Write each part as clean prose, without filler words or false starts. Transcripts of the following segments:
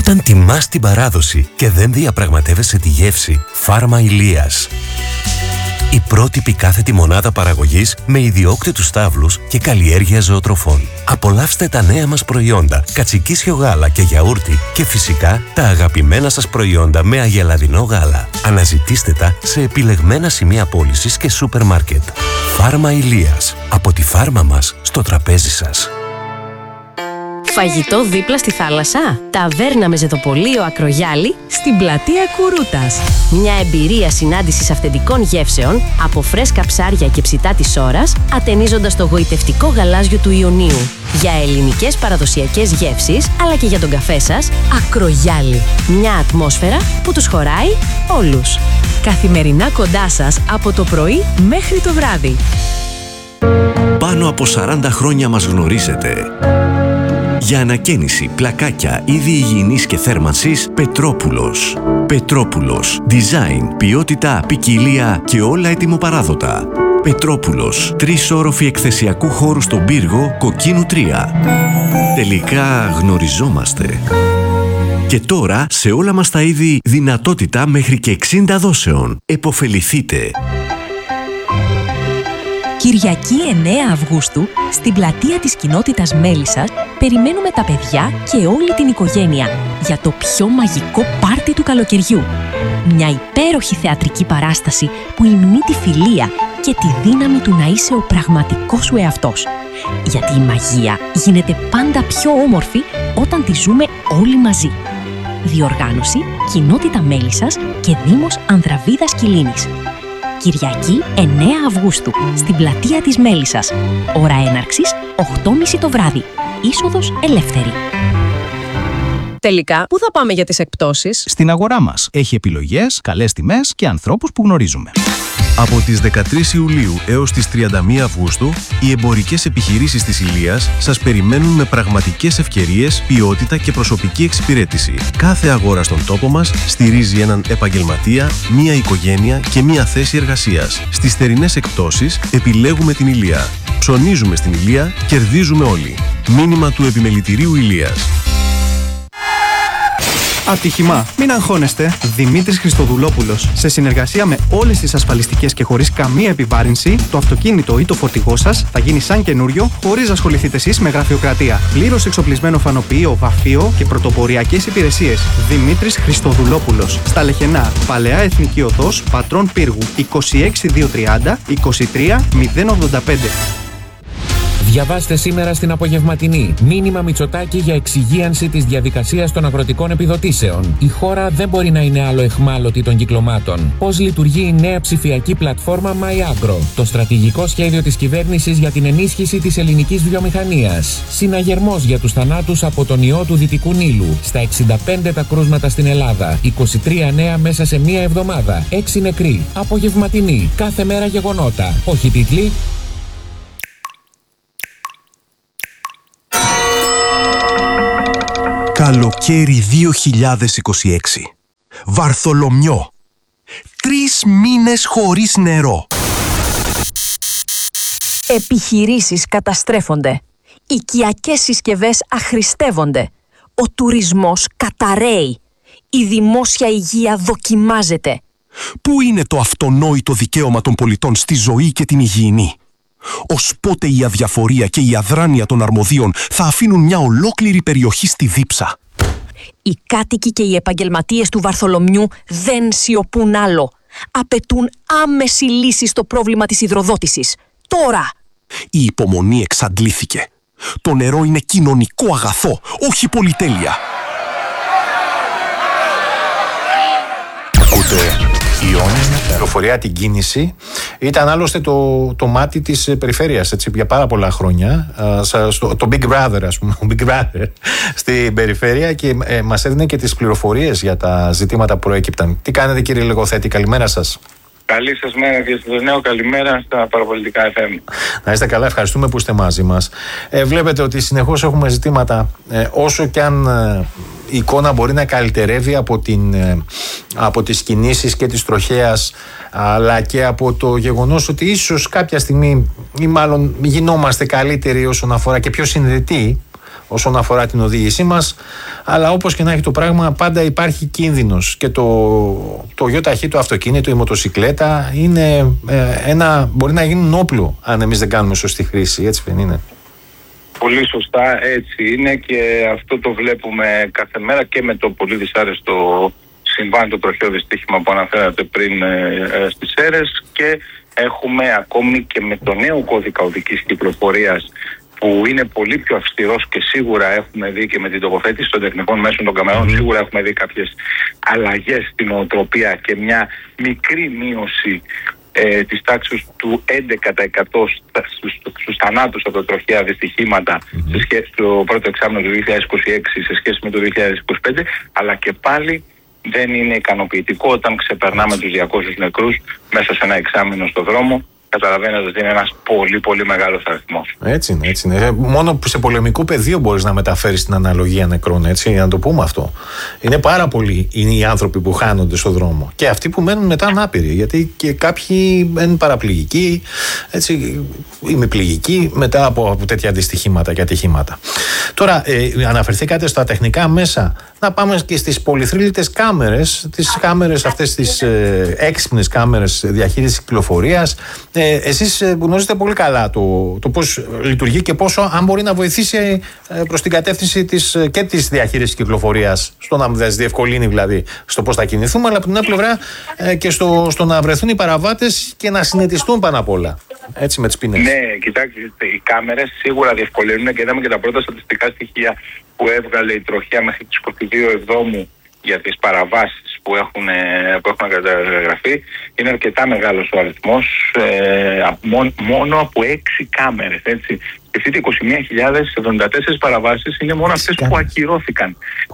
Όταν τιμάς την παράδοση και δεν διαπραγματεύεσαι τη γεύση, Φάρμα Ηλίας. Η πρότυπη κάθετη μονάδα παραγωγής με ιδιόκτητους στάβλους και καλλιέργεια ζωοτροφών. Απολαύστε τα νέα μας προϊόντα, κατσικίσιο γάλα και γιαούρτι και φυσικά τα αγαπημένα σας προϊόντα με αγελαδινό γάλα. Αναζητήστε τα σε επιλεγμένα σημεία πώλησης και σούπερ μάρκετ. Φάρμα Ηλίας. Από τη φάρμα μας στο τραπέζι σας. Φαγητό δίπλα στη θάλασσα. Ταβέρνα με ζεδοπολείο Ακρογιάλη στην πλατεία Κουρούτας. Μια εμπειρία συνάντησης αυθεντικών γεύσεων από φρέσκα ψάρια και ψητά της ώρας, ατενίζοντας το γοητευτικό γαλάζιο του Ιωνίου. Για ελληνικές παραδοσιακές γεύσεις, αλλά και για τον καφέ σας, Ακρογιάλη. Μια ατμόσφαιρα που τους χωράει όλους. Καθημερινά κοντά σας από το πρωί μέχρι το βράδυ. Πάνω από 40 χρόνια μας γνωρίζετε. Για ανακαίνιση, πλακάκια, είδη υγιεινής και θέρμανσης, Πετρόπουλος. Πετρόπουλος. Design, ποιότητα, ποικιλία και όλα ετοιμοπαράδοτα. Πετρόπουλος. 3 όροφοι εκθεσιακού χώρου στον πύργο, Κοκκίνου 3. Τελικά γνωριζόμαστε. Και τώρα σε όλα μας τα είδη δυνατότητα μέχρι και 60 δόσεων. Εποφεληθείτε. Κυριακή 9 Αυγούστου, στην πλατεία της κοινότητας Μέλισσας, περιμένουμε τα παιδιά και όλη την οικογένεια για το πιο μαγικό πάρτι του καλοκαιριού. Μια υπέροχη θεατρική παράσταση που υμνεί τη φιλία και τη δύναμη του να είσαι ο πραγματικός σου εαυτός. Γιατί η μαγεία γίνεται πάντα πιο όμορφη όταν τη ζούμε όλοι μαζί. Διοργάνωση Κοινότητα Μέλισσας και Δήμος Ανδραβίδας Κιλίνης. Κυριακή 9 Αυγούστου, στην πλατεία της Μέλισσας. Ώρα έναρξης 8.30 το βράδυ. Είσοδος ελεύθερη. Τελικά, πού θα πάμε για τις εκπτώσεις? Στην αγορά μας. Έχει επιλογές, καλές τιμές και ανθρώπους που γνωρίζουμε. Από τις 13 Ιουλίου έως τις 31 Αυγούστου, οι εμπορικές επιχειρήσεις της Ηλίας σας περιμένουν με πραγματικές ευκαιρίες, ποιότητα και προσωπική εξυπηρέτηση. Κάθε αγορά στον τόπο μας στηρίζει έναν επαγγελματία, μία οικογένεια και μία θέση εργασίας. Στις θερινές εκπτώσεις επιλέγουμε την Ηλία. Ψωνίζουμε στην Ηλία, κερδίζουμε όλοι. Μήνυμα του Επιμελητηρίου Ηλίας. Ατύχημα. Μην αγχώνεστε. Δημήτρης Χριστοδουλόπουλος. Σε συνεργασία με όλες τις ασφαλιστικές και χωρίς καμία επιβάρυνση, το αυτοκίνητο ή το φορτηγό σας θα γίνει σαν καινούριο, χωρίς να ασχοληθείτε εσείς με γραφειοκρατία. Πλήρως εξοπλισμένο φανοποιείο, βαφείο και πρωτοποριακές υπηρεσίες. Δημήτρης Χριστοδουλόπουλος. Στα Λεχενά. Παλαιά Εθνική Οδός, Πατρών Πύργου. 26230 23085. Διαβάστε σήμερα στην απογευματινή. Μήνυμα Μητσοτάκη για εξυγίανση της διαδικασίας των αγροτικών επιδοτήσεων. Η χώρα δεν μπορεί να είναι άλλο αιχμάλωτη των κυκλωμάτων. Πώς λειτουργεί η νέα ψηφιακή πλατφόρμα MyAgro. Το στρατηγικό σχέδιο της κυβέρνησης για την ενίσχυση της ελληνικής βιομηχανίας. Συναγερμός για τους θανάτους από τον ιό του Δυτικού Νείλου. Στα 65 τα κρούσματα στην Ελλάδα. 23 νέα μέσα σε μία εβδομάδα. 6 νεκροί. Απογευματινή. Κάθε μέρα γεγονότα. Όχι τίτλοι. Καλοκαίρι 2026. Βαρθολομιό. 3 μήνες χωρίς νερό. Επιχειρήσεις καταστρέφονται. Οικιακές συσκευές αχρηστεύονται. Ο τουρισμός καταρρέει. Η δημόσια υγεία δοκιμάζεται. Πού είναι το αυτονόητο δικαίωμα των πολιτών στη ζωή και την υγιεινή? Ως πότε η αδιαφορία και η αδράνεια των αρμοδίων θα αφήνουν μια ολόκληρη περιοχή στη δίψα? Οι κάτοικοι και οι επαγγελματίες του Βαρθολομιού δεν σιωπούν άλλο. Απαιτούν άμεση λύση στο πρόβλημα της υδροδότησης. Τώρα! Η υπομονή εξαντλήθηκε. Το νερό είναι κοινωνικό αγαθό, όχι πολυτέλεια. Ακούτε Ιόνι, πληροφορία την κίνηση. Ήταν άλλωστε το μάτι της περιφέρειας για πάρα πολλά χρόνια. Το Big Brother, ας πούμε, Big Brother στην περιφέρεια, και μας έδινε και τις πληροφορίες για τα ζητήματα που προέκυπταν. Τι κάνετε, κύριε Λογοθέτη, καλημέρα σας. Καλή σας μέρα και στο νέο, καλημέρα στα παραπολιτικά FM. Να είστε καλά, ευχαριστούμε που είστε μαζί μας. Βλέπετε ότι συνεχώς έχουμε ζητήματα, όσο και αν η εικόνα μπορεί να καλυτερεύει από τις κινήσεις και της τροχέας, αλλά και από το γεγονός ότι ίσως κάποια στιγμή ή μάλλον γινόμαστε καλύτεροι όσον αφορά και πιο συνδετοί όσον αφορά την οδήγησή μας, αλλά όπως και να έχει το πράγμα, πάντα υπάρχει κίνδυνος. Και το γιοταχή, το αυτοκίνητο, η μοτοσικλέτα είναι μπορεί να γίνουν όπλο αν εμείς δεν κάνουμε σωστή χρήση, έτσι δεν είναι? Πολύ σωστά, έτσι είναι, και αυτό το βλέπουμε κάθε μέρα και με το πολύ δυσάρεστο συμβάν, το τροχαίο δυστύχημα που αναφέρατε πριν στις Σέρρες, και έχουμε ακόμη και με το νέο κώδικα οδικής κυκλοφορίας, που είναι πολύ πιο αυστηρός, και σίγουρα έχουμε δει και με την τοποθέτηση των τεχνικών μέσων των καμερών, σίγουρα έχουμε δει κάποιες αλλαγές στην νοοτροπία και μια μικρή μείωση της τάξης του 11% στους θανάτους από τα τροχαία δυστυχήματα σε σχέση στο πρώτο εξάμηνο του 2026 σε σχέση με το 2025, αλλά και πάλι δεν είναι ικανοποιητικό όταν ξεπερνάμε τους 200 νεκρούς μέσα σε ένα εξάμηνο στο δρόμο. Καταλαβαίνετε ότι είναι ένας πολύ πολύ μεγάλος αριθμός. Έτσι είναι. Μόνο που σε πολεμικό πεδίο μπορείς να μεταφέρεις την αναλογία νεκρών, έτσι, για να το πούμε αυτό. Είναι πάρα πολλοί οι άνθρωποι που χάνονται στο δρόμο. Και αυτοί που μένουν μετά ανάπηροι. Γιατί και κάποιοι μένουν παραπληγικοί, έτσι, ημιπληγικοί μετά από τέτοια δυστυχήματα και ατυχήματα. Τώρα, αναφερθήκατε στα τεχνικά μέσα. Να πάμε και στις πολυθρύλιτες κάμερες, τις κάμερες αυτές, τις έξυπνες κάμερες διαχείρισης κυκλοφορίας. Εσείς γνωρίζετε πολύ καλά το πώς λειτουργεί και πόσο, αν μπορεί να βοηθήσει προς την κατεύθυνση και της διαχείρισης κυκλοφορίας, στο να μας διευκολύνει δηλαδή στο πώς θα κινηθούμε, αλλά από την άλλη πλευρά και στο να βρεθούν οι παραβάτες και να συνετιστούν πάνω απ' όλα. Έτσι, με τις ποινές. Ναι, κοιτάξτε, οι κάμερες σίγουρα διευκολύνουν, και είδαμε και τα πρώτα στατιστικά στοιχεία που έβγαλε η τροχέα μέχρι τις 22 Εβδόμου για τις παραβάσεις που έχουν καταγραφεί. Είναι αρκετά μεγάλος ο αριθμός, μόνο από 6 κάμερες, έτσι. Σκεφτείτε, 21.074 παραβάσεις είναι μόνο αυτές που ακυρώθηκαν.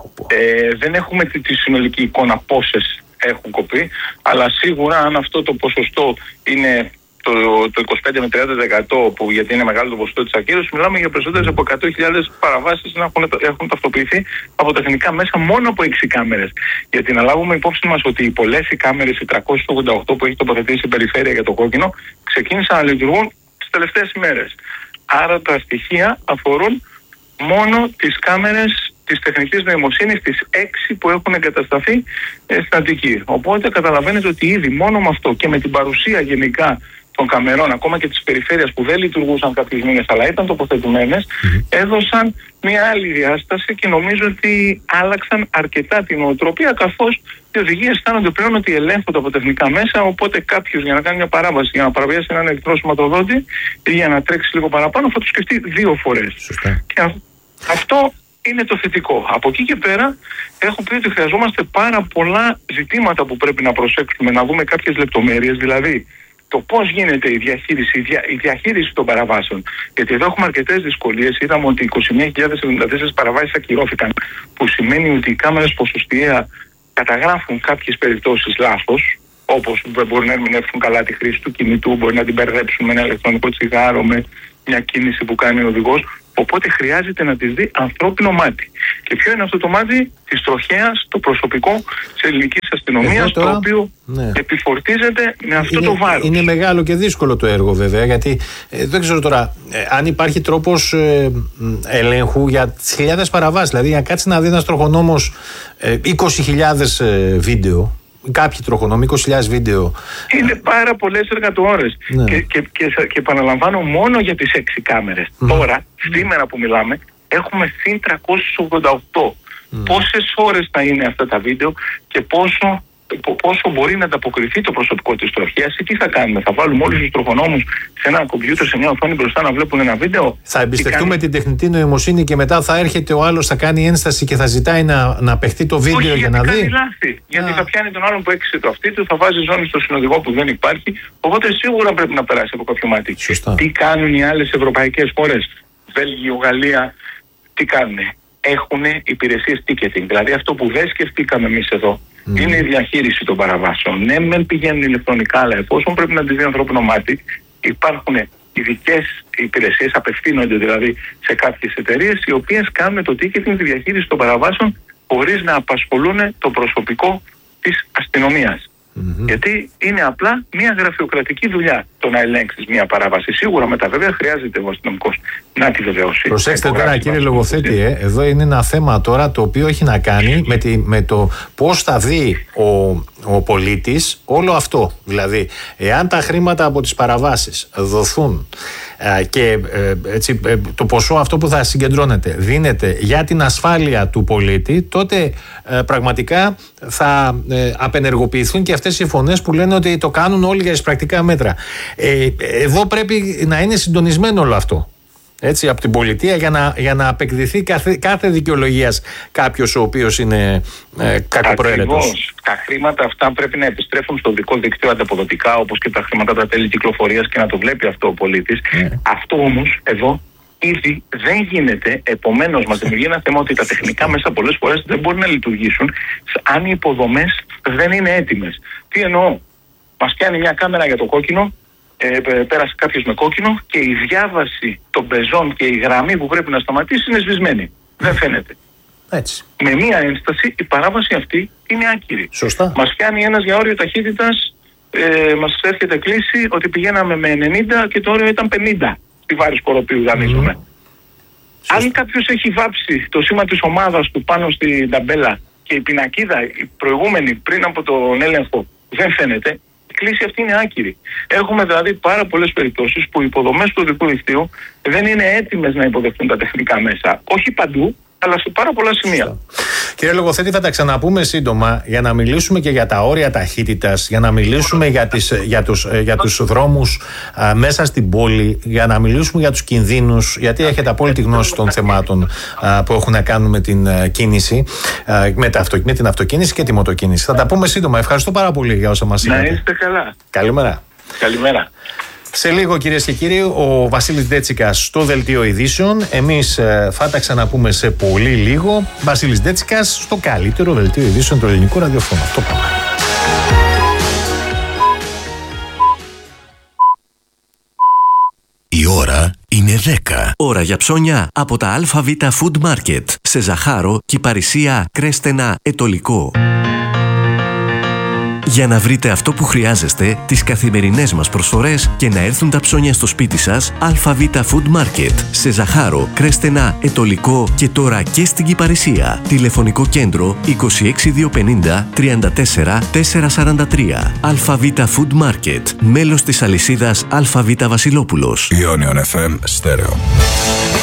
Δεν έχουμε τη συνολική εικόνα πόσες έχουν κοπεί, αλλά σίγουρα αν αυτό το ποσοστό είναι το 25 με 30%, που γιατί είναι μεγάλο το ποσοστό της ακύρωσης, μιλάμε για περισσότερες από 100.000 παραβάσεις να έχουν ταυτοποιηθεί από τεχνικά μέσα μόνο από 6 κάμερες. Γιατί να λάβουμε υπόψη μας ότι οι πολλές οι κάμερες, οι 388 που έχει τοποθετήσει η περιφέρεια για το κόκκινο, ξεκίνησαν να λειτουργούν τις τελευταίες ημέρες. Άρα τα στοιχεία αφορούν μόνο τις κάμερες της τεχνικής νοημοσύνης, τις 6 που έχουν εγκατασταθεί στην Αττική. Οπότε καταλαβαίνετε ότι ήδη μόνο με αυτό και με την παρουσία γενικά των καμερών, ακόμα και της περιφέρειας που δεν λειτουργούσαν κάποιους μήνες αλλά ήταν τοποθετημένες, έδωσαν μια άλλη διάσταση και νομίζω ότι άλλαξαν αρκετά την νοοτροπία, καθώς οι οδηγοί αισθάνονται πλέον ότι ελέγχονται από τεχνικά μέσα. Οπότε κάποιος για να κάνει μια παράβαση, για να παραβιάσει έναν ερυθρό σηματοδότη ή για να τρέξει λίγο παραπάνω, θα το σκεφτεί 2 φορές. Και αυτό είναι το θετικό. Από εκεί και πέρα έχω πει ότι χρειαζόμαστε πάρα πολλά ζητήματα που πρέπει να προσέξουμε, να δούμε κάποιες λεπτομέρειες, δηλαδή το πώς γίνεται η διαχείριση των παραβάσεων. Γιατί εδώ έχουμε αρκετές δυσκολίες. Είδαμε ότι 21.074 παραβάσεις ακυρώθηκαν, που σημαίνει ότι οι κάμερες ποσοστιαία καταγράφουν κάποιες περιπτώσεις λάθος, όπως μπορεί να ερμηνεύσουν καλά τη χρήση του κινητού, μπορεί να την μπερδέψουν με ένα ηλεκτρονικό τσιγάρο, με μια κίνηση που κάνει ο οδηγός. Οπότε χρειάζεται να τις δει ανθρώπινο μάτι. Και ποιο είναι αυτό το μάτι? Της τροχέας, το προσωπικό της ελληνικής αστυνομίας, το οποίο επιφορτίζεται με αυτό το βάρος. Είναι μεγάλο και δύσκολο το έργο, βέβαια, γιατί δεν ξέρω τώρα αν υπάρχει τρόπος ελέγχου για τις χιλιάδες παραβάσεις. Δηλαδή, για κάτσει να δει ένας τροχονόμος 20.000 βίντεο. Κάποιοι τροχονόμοι, 20.000 βίντεο. Είναι πάρα πολλές εργατοώρες. Και επαναλαμβάνω, μόνο για τις 6 κάμερες. Τώρα, σήμερα που μιλάμε, έχουμε συν 388. Πόσες ώρες θα είναι αυτά τα βίντεο και πόσο μπορεί να ανταποκριθεί το προσωπικό της τροχέας, ή τι θα κάνουμε? Θα βάλουμε όλους τους τροχονόμους σε ένα κομπιούτερ, σε μια οθόνη μπροστά να βλέπουν ένα βίντεο? Θα εμπιστευτούμε την τεχνητή νοημοσύνη και μετά θα έρχεται ο άλλος, θα κάνει ένσταση και θα ζητάει να παιχτεί το βίντεο? Όχι, για να δει. Κάνει λάθη. Γιατί θα πιάνει τον άλλον που έξισε το αυτί του, θα βάζει ζώνη στο συνοδηγό που δεν υπάρχει. Οπότε σίγουρα πρέπει να περάσει από κάποιο μάτι. Τι κάνουν οι άλλες ευρωπαϊκές χώρες? Βέλγιο, Γαλλία, τι κάνουν? Έχουν υπηρεσίες ticketing. Δηλαδή αυτό που δεν σκεφτήκαμε εμείς εδώ είναι η διαχείριση των παραβάσεων. Ναι, μεν πηγαίνουν ηλεκτρονικά, αλλά εφόσον πρέπει να τις δει ανθρώπινο μάτι, υπάρχουν ειδικές υπηρεσίες, απευθύνονται δηλαδή σε κάποιες εταιρείες, οι οποίες κάνουν το ticketing, τη διαχείριση των παραβάσεων, χωρίς να απασχολούν το προσωπικό της αστυνομίας. Γιατί είναι απλά μια γραφειοκρατική δουλειά. το να ελέγξεις μια παράβαση. Σίγουρα μετά βέβαια χρειάζεται ο αστυνομικός να τη βεβαιώσει. Προσέξτε τώρα, κύριε λογοθέτη, εδώ είναι ένα θέμα τώρα το οποίο έχει να κάνει με το πώς θα δει ο πολίτης όλο αυτό. Δηλαδή, εάν τα χρήματα από τις παραβάσεις δοθούν και έτσι, το ποσό αυτό που θα συγκεντρώνεται δίνεται για την ασφάλεια του πολίτη, τότε πραγματικά θα απενεργοποιηθούν και αυτές οι φωνές που λένε ότι το κάνουν όλοι για εισπρακτικά μέτρα. Εδώ πρέπει να είναι συντονισμένο όλο αυτό, έτσι, από την πολιτεία για να απεκδηθεί κάθε δικαιολογίας κάποιος ο οποίος είναι κακοπροαίρετος. Τα χρήματα αυτά πρέπει να επιστρέφουν στο δικό δίκτυο ανταποδοτικά, όπως και τα χρήματα τα τέλη κυκλοφορίας, και να το βλέπει αυτό ο πολίτης. Αυτό όμως εδώ ήδη δεν γίνεται. Επομένως, μας δημιουργεί ένα θέμα ότι τα τεχνικά μέσα πολλές φορές δεν μπορούν να λειτουργήσουν αν οι υποδομές δεν είναι έτοιμες. Τι εννοώ? Μας πιάνει μια κάμερα για το κόκκινο, πέρασε κάποιος με κόκκινο και η διάβαση των πεζών και η γραμμή που πρέπει να σταματήσει είναι σβησμένη. Δεν φαίνεται. Έτσι. Με μία ένσταση η παράβαση αυτή είναι άκυρη. Σωστά. Μας πιάνει ένας για όριο ταχύτητας, μας έρχεται κλίση ότι πηγαίναμε με 90 και το όριο ήταν 50 στη Βάρη Σκοροπίου, δανείζομαι. Αν κάποιος έχει βάψει το σήμα της ομάδας του πάνω στην ταμπέλα και η πινακίδα, η προηγούμενη πριν από τον έλεγχο, δεν φαίνεται, η κλίση αυτή είναι άκυρη. Έχουμε δηλαδή πάρα πολλές περιπτώσεις που οι υποδομές του οδικού δικτύου δεν είναι έτοιμες να υποδεχτούν τα τεχνικά μέσα. Όχι παντού, αλλά σε πάρα πολλά σημεία. Κύριε Λογοθέτη, θα τα ξαναπούμε σύντομα για να μιλήσουμε και για τα όρια ταχύτητας, για να μιλήσουμε για τους δρόμους μέσα στην πόλη, για να μιλήσουμε για τους κινδύνους, γιατί έχετε απόλυτη γνώση των θεμάτων που έχουν να κάνουν με την κίνηση, με την αυτοκίνηση και τη μοτοκίνηση. Θα τα πούμε σύντομα. Ευχαριστώ πάρα πολύ για όσα μας είπατε. Να είστε καλά. Καλημέρα. Καλημέρα. Σε λίγο, κυρίες και κύριοι, ο Βασίλης Ντέτσικας στο Δελτίο Ειδήσεων. Εμείς θα τα ξαναπούμε σε πολύ λίγο. Βασίλης Ντέτσικας στο καλύτερο Δελτίο Ειδήσεων του ελληνικού ραδιοφώνου. Αυτό πάμε. Η ώρα είναι 10. Ώρα για ψώνια από τα ΑΒ Food Market. Σε Ζαχάρο, Κυπαρισία, Κρέστενα, Ετωλικό. Για να βρείτε αυτό που χρειάζεστε, τις καθημερινές μας προσφορές και να έρθουν τα ψώνια στο σπίτι σας, ΑΒ Food Market. Σε Ζαχάρο, Κρέστενα, Ετωλικό και τώρα και στην Κυπαρισία. Τηλεφωνικό κέντρο 26250 34 443. ΑΒ Food Market. Μέλος της αλυσίδας ΑΒ Βασιλόπουλος. Ionion FM Stereo.